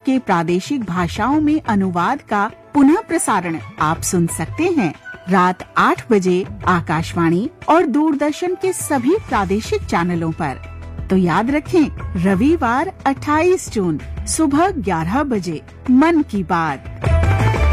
के प्रादेशिक भाषाओं में अनुवाद का पुनः प्रसारण आप सुन सकते हैं रात 8 बजे आकाशवाणी और दूरदर्शन के सभी प्रादेशिक चैनलों पर। तो याद रखें, रविवार 28 जून सुबह 11 बजे मन की बात।